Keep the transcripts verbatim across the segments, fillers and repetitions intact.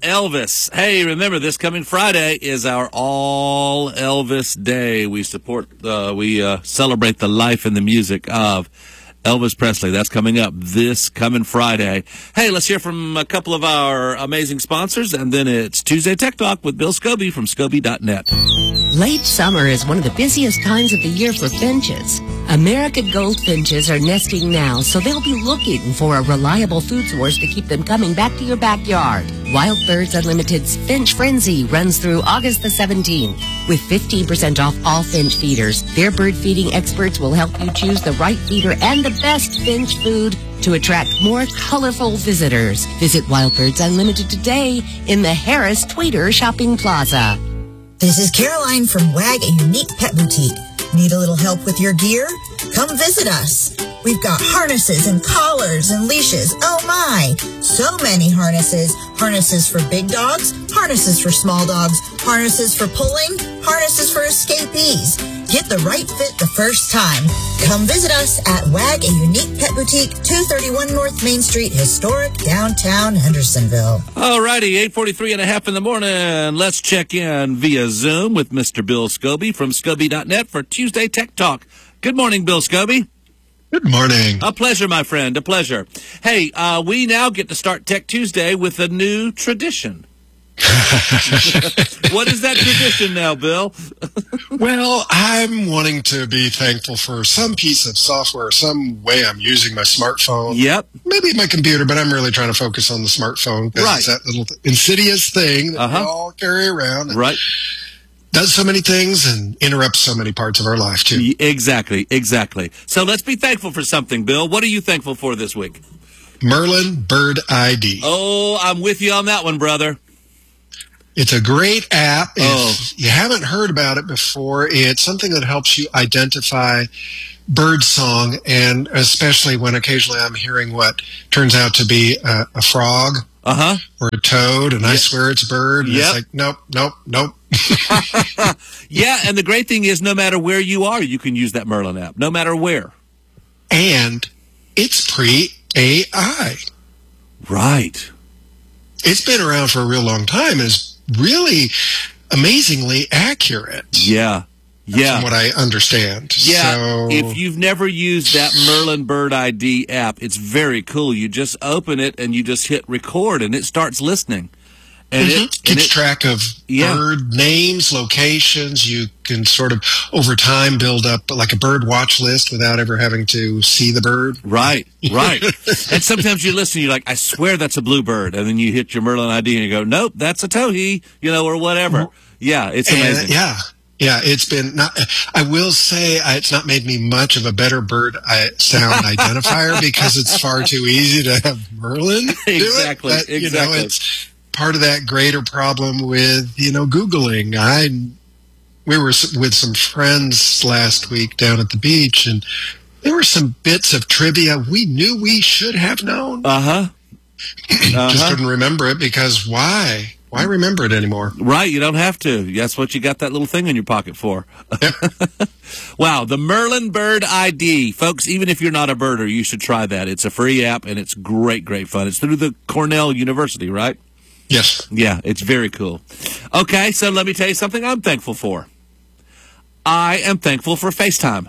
Elvis. Hey, remember, this coming Friday is our All Elvis Day. We support, uh, we uh, celebrate the life and the music of Elvis Presley. That's coming up this coming Friday. Hey, let's hear from a couple of our amazing sponsors, and then it's Tuesday Tech Talk with Bill Scobie from Scobie dot net. Late summer is one of the busiest times of the year for finches. American goldfinches are nesting now, so they'll be looking for a reliable food source to keep them coming back to your backyard. Wild Birds Unlimited's Finch Frenzy runs through August the seventeenth. With fifteen percent off all finch feeders, their bird feeding experts will help you choose the right feeder and the best finch food to attract more colorful visitors. Visit Wild Birds Unlimited today in the Harris Tweeter Shopping Plaza. This is Caroline from WAG, a unique pet boutique. Need a little help with your gear? Come visit us. We've got harnesses and collars and leashes. Oh my! So many harnesses. Harnesses for big dogs, harnesses for small dogs, harnesses for pulling, harnesses for escapees. Get the right fit the first time. Come visit us at WAG, a unique pet boutique, two thirty-one North Main Street, historic downtown Hendersonville. All righty, eight forty-three and a half in the morning. Let's check in via Zoom with Mister Bill Scobie from Scobie dot net for Tuesday Tech Talk. Good morning, Bill Scobie. Good morning. A pleasure, my friend, a pleasure. Hey, uh, we now get to start Tech Tuesday with a new tradition. What is that tradition now, Bill? Well, I'm wanting to be thankful for some piece of software, some way I'm using my smartphone. Yep. Maybe my computer, but I'm really trying to focus on the smartphone. Right. It's that little insidious thing that Uh-huh. we all carry around. And Right. does so many things and interrupts so many parts of our life, too. Y- Exactly, exactly. So let's be thankful for something, Bill. What are you thankful for this week? Merlin Bird I D. Oh, I'm with you on that one, brother. It's a great app. Oh. If you haven't heard about it before, it's something that helps you identify bird song, and especially when occasionally I'm hearing what turns out to be a, a frog Uh-huh. or a toad, and I swear it's a bird. And Yep. it's like, nope, nope, nope. Yeah, and the great thing is no matter where you are, you can use that Merlin app, no matter where. And it's pre-A I. Right. It's been around for a real long time and is really amazingly accurate. Yeah. Yeah. From what I understand. Yeah, So, if you've never used that Merlin Bird I D app, it's very cool. You just open it and you just hit record and it starts listening. And Mhm. it keeps and it, track of Yeah. bird names, locations. You can sort of, over time, build up like a bird watch list without ever having to see the bird. Right, right. And sometimes you listen, you're like, I swear that's a bluebird. And then you hit your Merlin I D and you go, nope, that's a towhee, you know, or whatever. Yeah, it's And, amazing. yeah. Yeah, it's been not, I will say I, it's not made me much of a better bird I, sound identifier because it's far too easy to have Merlin do Exactly, it. But, you know, exactly. it's part of that greater problem with, you know, Googling. I, we were s- with some friends last week down at the beach, and there were some bits of trivia we knew we should have known. Uh-huh. Just Uh-huh. couldn't remember it because why? Why remember it anymore? Right, you don't have to. That's what you got that little thing in your pocket for. Wow, the Merlin Bird I D. Folks, even if you're not a birder, you should try that. It's a free app, and it's great, great fun. It's through the Cornell University, right? Yes. Yeah, it's very cool. Okay, so let me tell you something I'm thankful for. I am thankful for FaceTime.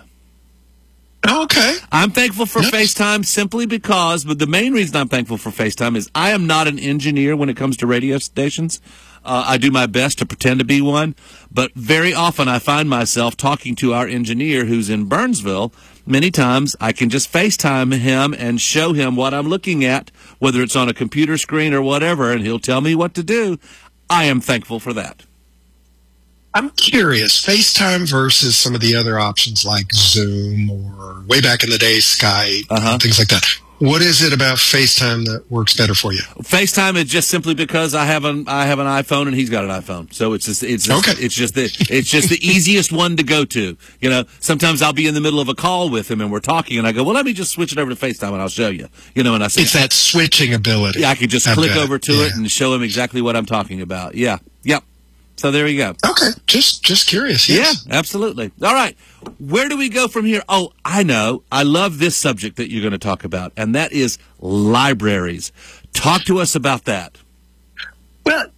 Okay. I'm thankful for Yes. FaceTime simply because, but the main reason I'm thankful for FaceTime is I am not an engineer when it comes to radio stations. Uh, I do my best to pretend to be one, but very often I find myself talking to our engineer who's in Burnsville. Many times I can just FaceTime him and show him what I'm looking at, whether it's on a computer screen or whatever, and he'll tell me what to do. I am thankful for that. I'm curious, FaceTime versus some of the other options like Zoom or way back in the day, Skype, Uh-huh. and things like that. What is it about FaceTime that works better for you? FaceTime is just simply because I have an I have an iPhone and he's got an iPhone, so it's just it's just, Okay. it's just the it's just the easiest one to go to. You know, sometimes I'll be in the middle of a call with him and we're talking, and I go, well, let me just switch it over to FaceTime and I'll show you. You know, and I say, It's that switching ability. yeah, I can just I click bet. over to Yeah. it and show him exactly what I'm talking about. Yeah, yep. So there you go. Okay, just just curious. Yes. Yeah, absolutely. All right. Where do we go from here? Oh, I know. I love this subject that you're going to talk about, and that is libraries. Talk to us about that. Well,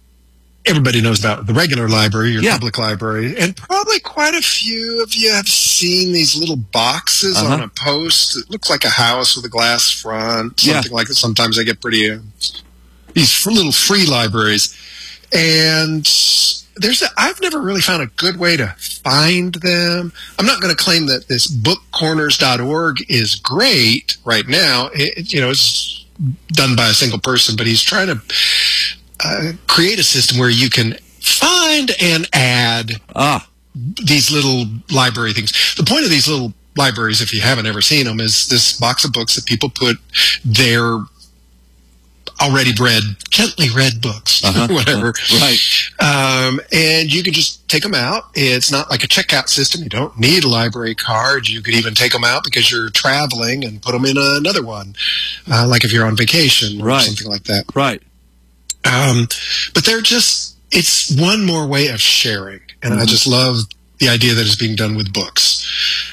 everybody knows about the regular library, your Yeah. public library, and probably quite a few of you have seen these little boxes Uh-huh. on a post. It looks like a house with a glass front, Yeah. something like that. Sometimes they get pretty, uh, these f- little free libraries. And there's a, I've never really found a good way to find them. I'm not going to claim that this book corners dot org is great right now. It, it, you know, it's done by a single person, but he's trying to uh, create a system where you can find and add Ah, these little library things. The point of these little libraries, if you haven't ever seen them, is this box of books that people put their already read, gently read books, Uh-huh. whatever. right. Um, and you can just take them out. It's not like a checkout system. You don't need a library card. You could even take them out because you're traveling and put them in another one, uh, like if you're on vacation or Right. something like that. Right. Um, but they're just, it's one more way of sharing. And I just love the idea that it's being done with books.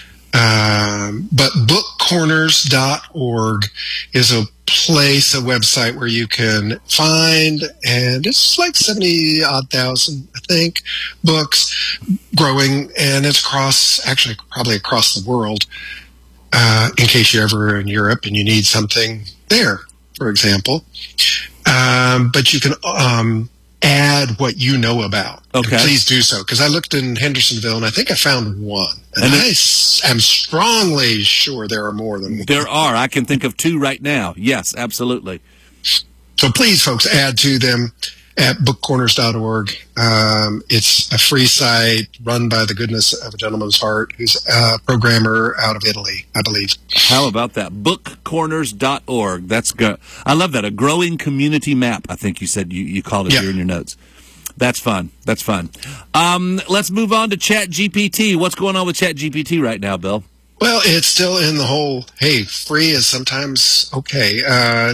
Um, but book corners dot org is a place, a website where you can find, and it's like seventy odd thousand, I think, books growing, and it's across, actually probably across the world, uh, in case you're ever in Europe and you need something there, for example. Um, but you can, um, add what you know about. Okay. And please do so, because I looked in Hendersonville and I think I found one. And, And it- I s- am strongly sure there are more than one. There are. I can think of two right now. Yes, absolutely. So please, folks, add to them at book corners dot org. Um, it's a free site run by the goodness of a gentleman's heart who's a programmer out of Italy, I believe. How about that? book corners dot org. That's good. I love that. A growing community map, I think you said you, you called it Yeah. here in your notes. That's fun. That's fun. Um, let's move on to Chat G P T. What's going on with Chat G P T right now, Bill? Well, it's still in the whole, hey, free is sometimes okay. Uh,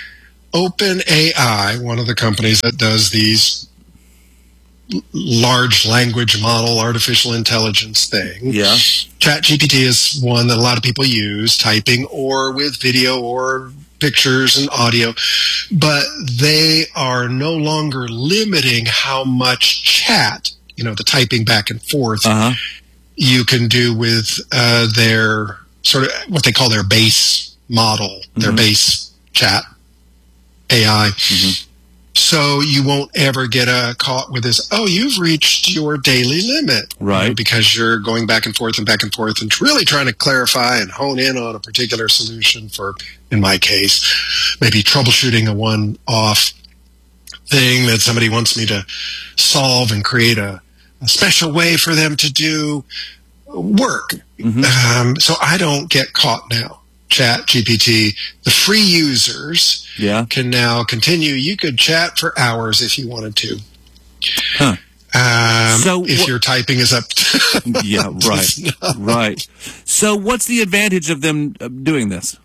OpenAI, one of the companies that does these l- large language model, artificial intelligence thing. Yeah. ChatGPT is one that a lot of people use, typing or with video or pictures and audio, but they are no longer limiting how much chat, you know, the typing back and forth, Uh-huh. you can do with uh, their sort of what they call their base model, their Mhm. base chat A I. Mhm. So you won't ever get uh, caught with this, oh, you've reached your daily limit. You know, Right. because you're going back and forth and back and forth and really trying to clarify and hone in on a particular solution for, in my case, maybe troubleshooting a one-off thing that somebody wants me to solve and create a, a special way for them to do work. Mhm. Um, so I don't get caught now. Chat G P T, the free users Yeah. can now continue. You could chat for hours if you wanted to. Huh. Um, So if wh- your typing is up. Yeah, right. Right. So what's the advantage of them uh, doing this?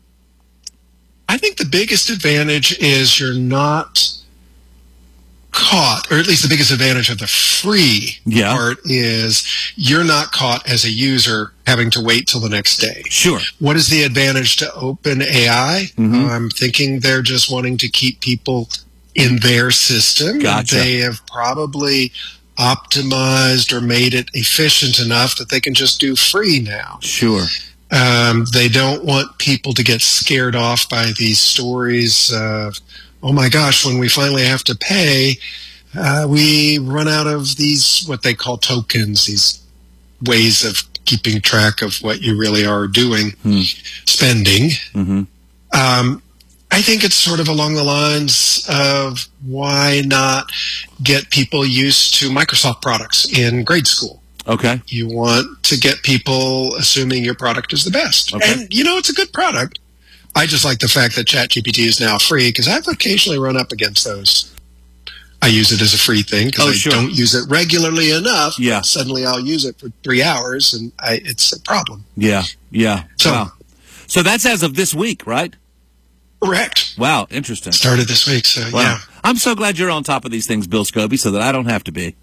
I think the biggest advantage is you're not caught, or at least the biggest advantage of the free Yeah. part is you're not caught as a user having to wait till the next day. Sure. What is the advantage to OpenAI? Mhm. I'm thinking they're just wanting to keep people in their system. Gotcha. They have probably optimized or made it efficient enough that they can just do free now. Sure. Um, they don't want people to get scared off by these stories of, oh my gosh, when we finally have to pay, uh, we run out of these, what they call tokens, these ways of keeping track of what you really are doing, Hmm. spending. Mm-hmm. Um, I think it's sort of along the lines of why not get people used to Microsoft products in grade school. Okay. You want to get people assuming your product is the best. Okay. And, you know, it's a good product. I just like the fact that ChatGPT is now free because I've occasionally run up against those. I use it as a free thing because Oh, I sure. don't use it regularly enough. Yeah. Suddenly I'll use it for three hours and I, it's a problem. Yeah. Yeah. So- Wow. So that's as of this week, right? Correct. Wow. Interesting. Started this week, so Wow. yeah. I'm so glad you're on top of these things, Bill Scobie, so that I don't have to be.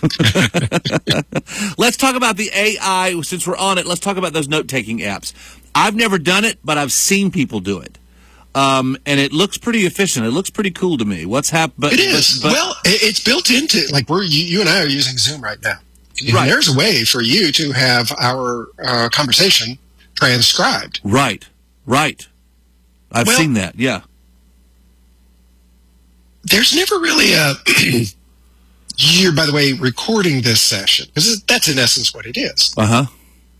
Let's talk about the A I. Since we're on it, let's talk about those note-taking apps. I've never done it, but I've seen people do it. Um, and it looks pretty efficient. It looks pretty cool to me. What's happened? It is. But, but, well, it- it's built into, like, we're you, you and I are using Zoom right now. And Right. there's a way for you to have our uh, conversation transcribed. right, right. I've Well- seen that. Yeah. There's never really a you're, by the way, recording this session, because that's in essence what it is. Uh huh.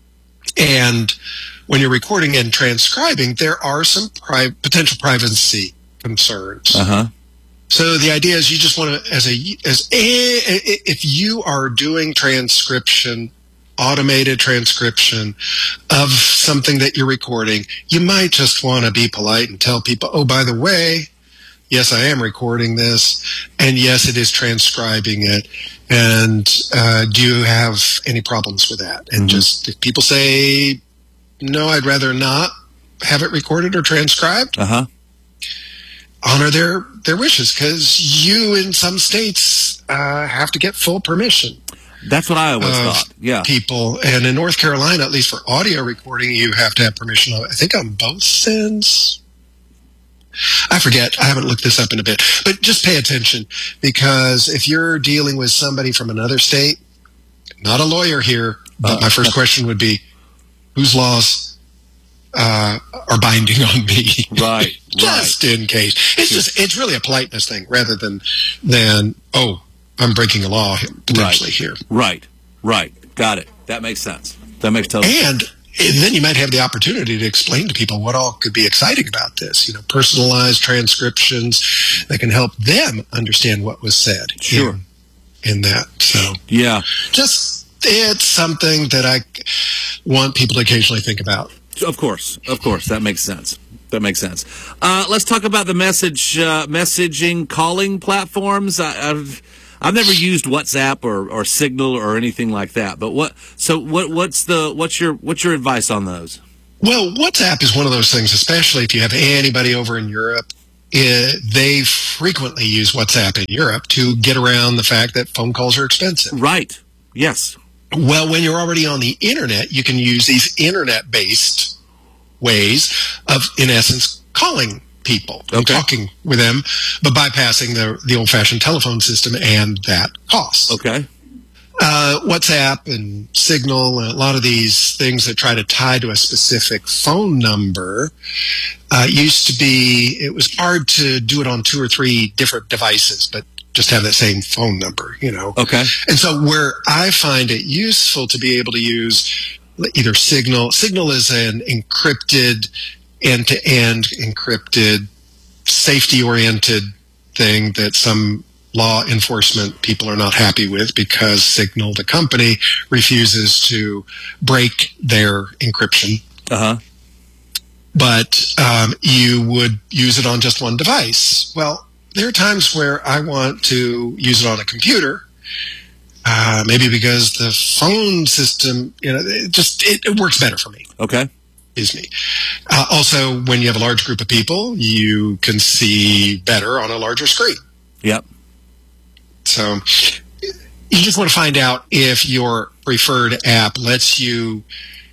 And when you're recording and transcribing, there are some pri- potential privacy concerns. Uh huh. So the idea is you just want to, as a, as a, if you are doing transcription, automated transcription of something that you're recording, you might just want to be polite and tell people, oh, by the way, yes, I am recording this, and yes, it is transcribing it. And uh, do you have any problems with that? And Mhm. just if people say, no, I'd rather not have it recorded or transcribed, Uh huh. honor their, their wishes, because you in some states uh, have to get full permission That's what I always of thought. Yeah. people. And in North Carolina, at least for audio recording, you have to have permission, I think, on both ends. I forget. I haven't looked this up in a bit. But just pay attention, because if you're dealing with somebody from another state, not a lawyer here, but Uh, my first question would be, whose laws uh, are binding on me? Right. Just in case. It's just, it's really a politeness thing rather than, than, oh, I'm breaking a law potentially here. Right. Right. Got it. That makes sense. That makes total sense. And and then you might have the opportunity to explain to people what all could be exciting about this. You know, personalized transcriptions that can help them understand what was said. Sure. In, in that. So Yeah. just, it's something that I want people to occasionally think about. Of course, of course, that makes sense. That makes sense. Uh, let's talk about the message, uh, messaging, calling platforms. I, I've I've never used WhatsApp or, or Signal or anything like that. But what? So what? What's the? What's your? What's your advice on those? Well, WhatsApp is one of those things, especially if you have anybody over in Europe. It, they frequently use WhatsApp in Europe to get around the fact that phone calls are expensive. Right. Yes. Well, when you're already on the internet, you can use these internet-based ways of, in essence, calling people and Okay. talking with them, but bypassing the, the old-fashioned telephone system and that cost. Okay. Uh, WhatsApp and Signal and a lot of these things that try to tie to a specific phone number uh, used to be, it was hard to do it on two or three different devices, but just have that same phone number, you know. Okay. And so where I find it useful to be able to use either Signal, Signal is an encrypted, end-to-end encrypted, safety-oriented thing that some law enforcement people are not happy with because Signal, the company, refuses to break their encryption. Uh huh. But um, you would use it on just one device. Well, there are times where I want to use it on a computer, uh, maybe because the phone system, you know, it just it, it works better for me. Okay. Is me. Uh, also, when you have a large group of people, you can see better on a larger screen. Yep. So you just want to find out if your preferred app lets you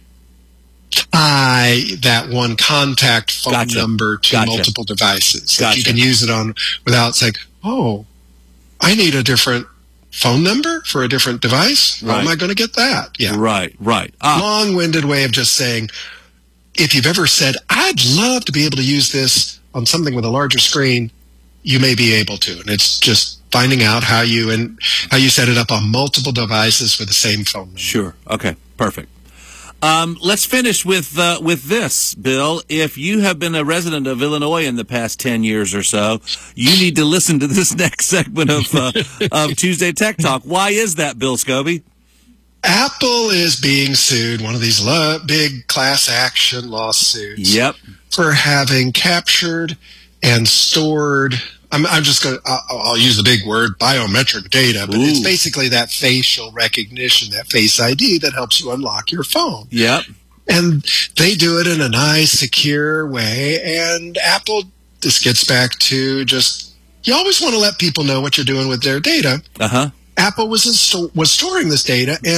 tie that one contact phone Gotcha. number to Gotcha. multiple devices. If Gotcha. you can use it on without saying, oh, I need a different phone number for a different device. How am Right. I going to get that? Yeah. Right. Right. Ah. Long-winded way of just saying, if you've ever said, I'd love to be able to use this on something with a larger screen, you may be able to. And it's just finding out how you and how you set it up on multiple devices with the same phone number. Sure. Okay. Perfect. Um, let's finish with uh, with this, Bill. If you have been a resident of Illinois in the past ten years or so, you need to listen to this next segment of uh, of Tuesday Tech Talk. Why is that, Bill Scobie? Apple is being sued, one of these lo- big class action lawsuits, Yep. for having captured and stored. I'm, I'm just going to, I'll, I'll use the big word, biometric data, but it's Ooh. basically that facial recognition, that Face I D that helps you unlock your phone. Yep. And they do it in a nice, secure way. And Apple, this gets back to just, you always want to let people know what you're doing with their data. Uh huh. Apple was insto- was storing this data, and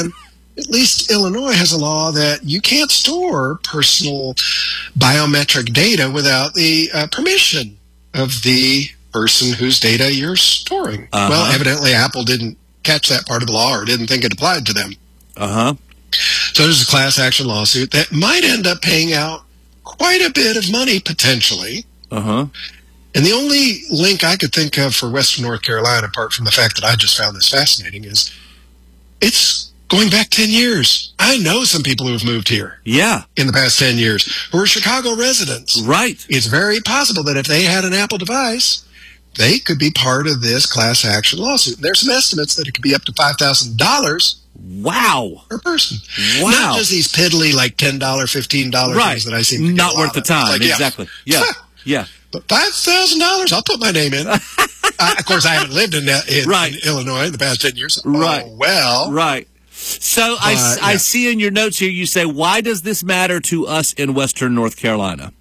at least Illinois has a law that you can't store personal biometric data without the uh, permission of the person whose data you're storing. Uh-huh. Well, evidently Apple didn't catch that part of the law or didn't think it applied to them. Uh-huh. So there's a class action lawsuit that might end up paying out quite a bit of money, potentially. Uh-huh. And the only link I could think of for Western North Carolina, apart from the fact that I just found this fascinating, is it's going back ten years. I know some people who have moved here. Yeah. In the past ten years, who are Chicago residents. Right. It's very possible that if they had an Apple device, they could be part of this class action lawsuit. And there's some estimates that it could be up to five thousand dollars. Wow. Per person. Wow. Not just these piddly, like ten dollars, fifteen dollars right. things that I see. Not worth the time. Like, exactly. Yeah. Yeah. yeah. But five thousand dollars, I'll put my name in. uh, of course, I haven't lived in, in, right. in Illinois in the past ten years. Right. Oh, well. Right. So but, I, yeah. I see in your notes here, you say, why does this matter to us in Western North Carolina?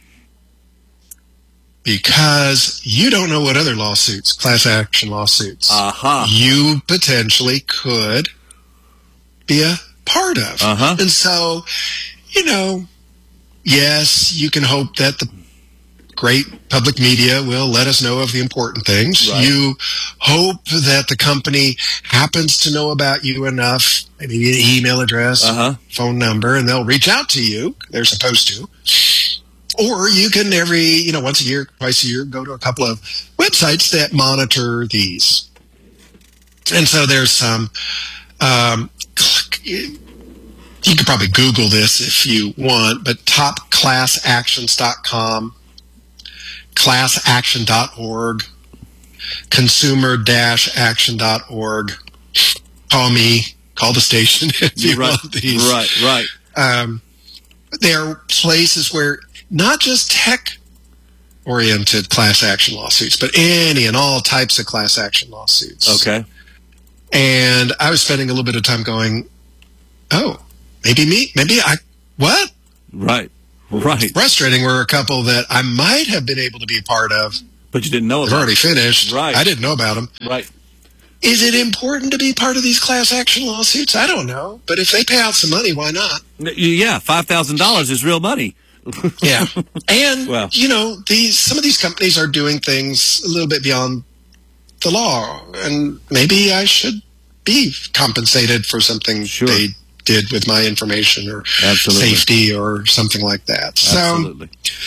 Because you don't know what other lawsuits, class action lawsuits, uh-huh. you potentially could be a part of. Uh-huh. And so, you know, yes, you can hope that the great public media will let us know of the important things. Right. You hope that the company happens to know about you enough, maybe an email address, uh-huh. phone number, and they'll reach out to you. They're supposed to. Or you can every, you know, once a year, twice a year, go to a couple of websites that monitor these. And so there's some, um, you could probably Google this if you want, but top class actions dot com, class action dot org, consumer dash action dot org. Call me, call the station if you right. want these. Right, right. Um, there are places where not just tech-oriented class action lawsuits, but any and all types of class action lawsuits. Okay. And I was spending a little bit of time going, oh, maybe me, maybe I, what? Right, right. Frustrating were a couple that I might have been able to be a part of. But you didn't know about They've already finished. Right. I didn't know about them. Right. Is it important to be part of these class action lawsuits? I don't know. But if they pay out some money, why not? Yeah, five thousand dollars is real money. Yeah. And, well. you know, these some of these companies are doing things a little bit beyond the law. And maybe I should be compensated for something sure. they did with my information or Absolutely. safety or something like that. Absolutely.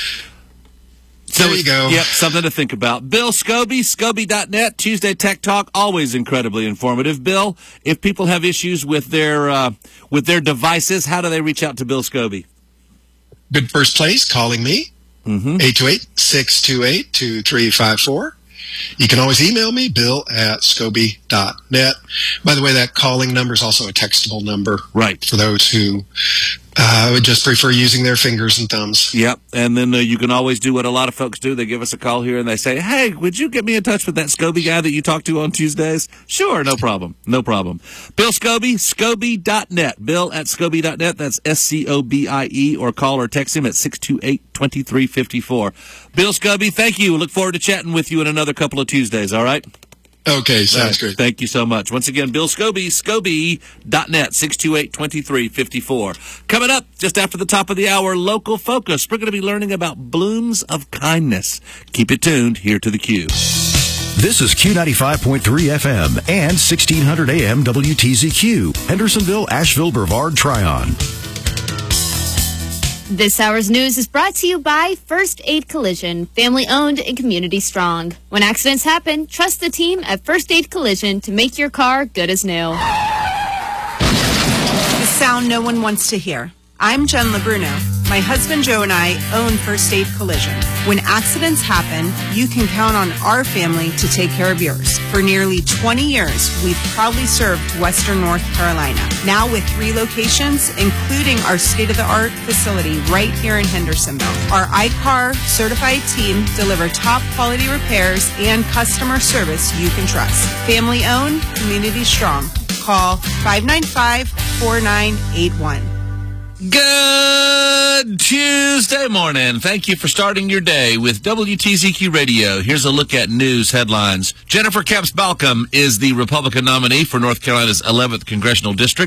So, there you go. Yep, something to think about. Bill Scobie, Scobie dot net, Tuesday Tech Talk, always incredibly informative. Bill, if people have issues with their uh, with their devices, how do they reach out to Bill Scobie? Good first place, calling me, mm-hmm. eight two eight, six two eight, two three five four. You can always email me, bill at scobie dot net. By the way, that calling number is also a textable number. Right. For those who uh, would just prefer using their fingers and thumbs. Yep. And then uh, you can always do what a lot of folks do. They give us a call here and they say, hey, would you get me in touch with that Scobie guy that you talk to on Tuesdays? Sure, no problem. No problem. Bill Scobie, scobie dot net. Bill at scobie dot net. That's S C O B I E. Or call or text him at six two eight, two three five four. Bill Scobie, thank you. Look forward to chatting with you in another couple of Tuesdays, all right? Okay, sounds right. good. Thank you so much. Once again, Bill Scobie, scobie dot net, six two eight, two three five four. Coming up, just after the top of the hour, Local Focus. We're going to be learning about blooms of kindness. Keep it tuned here to the Q. This is Q ninety-five point three F M and sixteen hundred A M W T Z Q, Hendersonville, Asheville, Brevard, Tryon. This hour's news is brought to you by First Aid Collision, family owned and community strong. When accidents happen, trust the team at First Aid Collision to make your car good as new. The sound no one wants to hear. I'm Jen LaBruno. My husband Joe and I own First Aid Collision. When accidents happen, you can count on our family to take care of yours. For nearly twenty years, we've proudly served Western North Carolina. Now with three locations, including our state-of-the-art facility right here in Hendersonville. Our I C A R certified team deliver top quality repairs and customer service you can trust. Family owned, community strong. Call five nine five, four nine eight one. Good Tuesday morning. Thank you for starting your day with W T Z Q Radio. Here's a look at news headlines. Jennifer Kemps Balcom is the Republican nominee for North Carolina's eleventh Congressional District.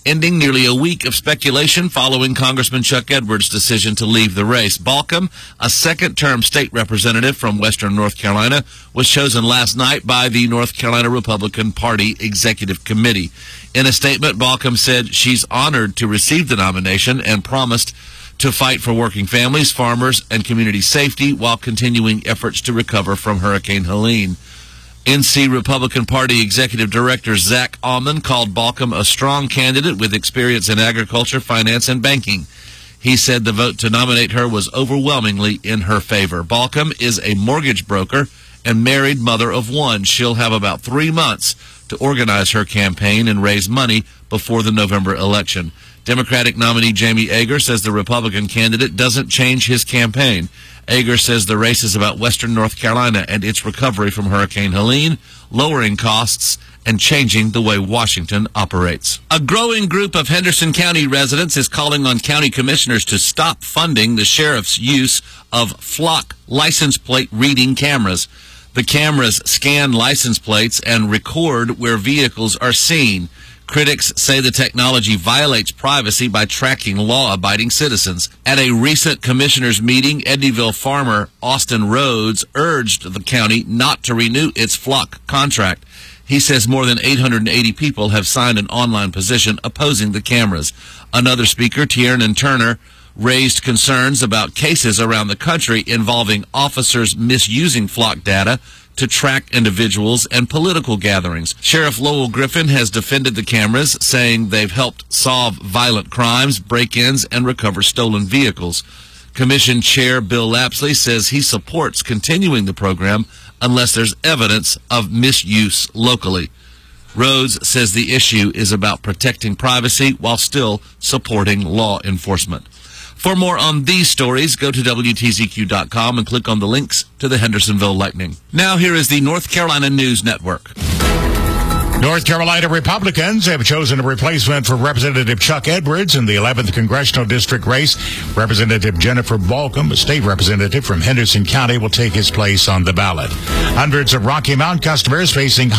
ending nearly a week of speculation following Congressman Chuck Edwards' decision to leave the race. Balcom, a second-term state representative from western North Carolina, was chosen last night by the North Carolina Republican Party Executive Committee. In a statement, Balcom said she's honored to receive the nomination and promised to fight for working families, farmers, and community safety while continuing efforts to recover from Hurricane Helene. N C Republican Party Executive Director Zach Allman called Balcom a strong candidate with experience in agriculture, finance, and banking. He said the vote to nominate her was overwhelmingly in her favor. Balcom is a mortgage broker and married mother of one. She'll have about three months to organize her campaign and raise money before the November election. Democratic nominee Jamie Ager says the Republican candidate doesn't change his campaign. Ager says the race is about western North Carolina and its recovery from Hurricane Helene, lowering costs, and changing the way Washington operates. A growing group of Henderson County residents is calling on county commissioners to stop funding the sheriff's use of Flock license plate reading cameras. The cameras scan license plates and record where vehicles are seen. Critics say the technology violates privacy by tracking law-abiding citizens. At a recent commissioners' meeting, Eddyville farmer Austin Rhodes urged the county not to renew its Flock contract. He says more than eight hundred eighty people have signed an online petition opposing the cameras. Another speaker, Tiernan Turner, raised concerns about cases around the country involving officers misusing Flock data to track individuals and political gatherings. Sheriff Lowell Griffin has defended the cameras, saying they've helped solve violent crimes, break-ins, and recover stolen vehicles. Commission Chair Bill Lapsley says he supports continuing the program unless there's evidence of misuse locally. Rhodes says the issue is about protecting privacy while still supporting law enforcement. For more on these stories, go to W T Z Q dot com and click on the links to the Hendersonville Lightning. Now here is the North Carolina News Network. North Carolina Republicans have chosen a replacement for Representative Chuck Edwards in the eleventh Congressional District race. Representative Jennifer Balcom, a state representative from Henderson County, will take his place on the ballot. Hundreds of Rocky Mount customers facing